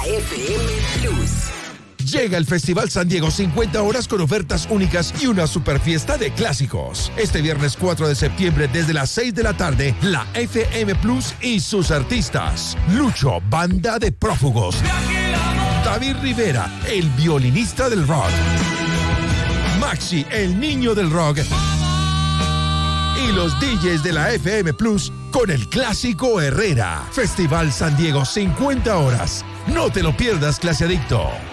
FM Plus. Llega el Festival San Diego 50 horas con ofertas únicas y una super fiesta de clásicos. Este viernes 4 de septiembre desde las 6 de la tarde, la FM Plus y sus artistas. Lucho, banda de prófugos. David Rivera, el violinista del rock. Maxi, el niño del rock. Y los DJs de la FM Plus con el clásico Herrera. Festival San Diego 50 horas. No te lo pierdas, clase adicto.